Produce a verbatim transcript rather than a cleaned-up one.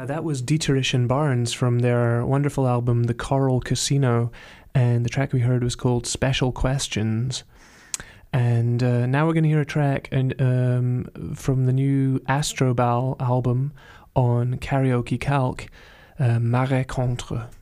Uh, that was Dieterich and Barnes from their wonderful album The Coral Casino, and the track we heard was called Special Questions. And uh, now we're going to hear a track and, um, from the new Astrobal album on Karaoke Calc, uh, Marais Contre.